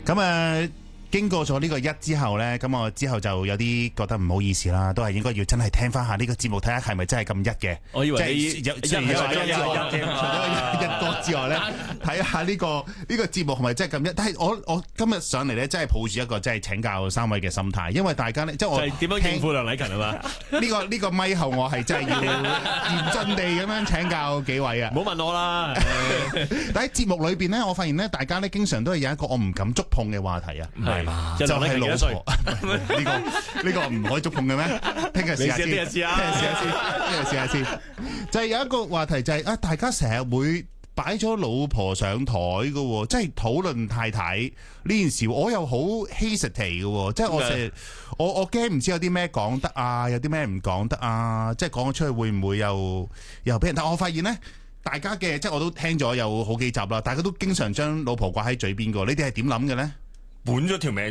咁經過咗呢個一之後呢，咁我之後就有啲覺得唔好意思啦，都係應該要真係聽翻下呢個節目，睇下係咪真係咁一嘅。 我以為即係除咗一哥之外呢，睇下呢個節目係咪真係咁一。但係我今日上嚟呢，真係抱住一個真係請教三位嘅心態，因為大家呢，即係我點樣應付梁禮勤係嘛？ 呢個咪後我係真係要嚴峻地咁樣請教幾位啊！ 唔好問我啦。 但喺節目裏邊呢，我發現呢，大家呢經常都係有一個我唔敢觸碰嘅話題啊。就係老婆，呢個唔可以觸碰嘅咩？聽日試下先，聽日試下先。就係有一個話題就係大家成日會擺咗老婆上台嘅，即係討論太太呢件事，我又好 hesitate 嘅，即係我成日我驚唔知有啲咩講得啊，有啲咩唔講得啊，即係講咗出去會唔會又俾人？但我發現呢，大家嘅即係我都聽咗有好幾集啦，大家都經常將老婆掛喺嘴邊嘅，你哋係點諗嘅咧？ 本咗條命